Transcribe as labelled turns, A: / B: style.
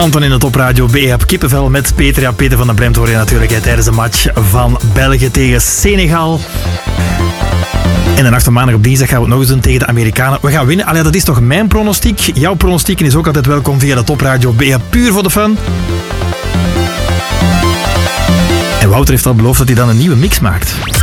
A: Anton in de Top Radio B. Heb kippenvel met Peter. Ja, Peter van den Bremt hoor je natuurlijk tijdens de match van België tegen Senegal. En de nacht van maandag op dinsdag gaan we het nog eens doen tegen de Amerikanen. We gaan winnen. Allee, dat is toch mijn pronostiek? Jouw pronostieken is ook altijd welkom via de Top Radio B. Puur voor de fun. En Wouter heeft al beloofd dat hij dan een nieuwe mix maakt.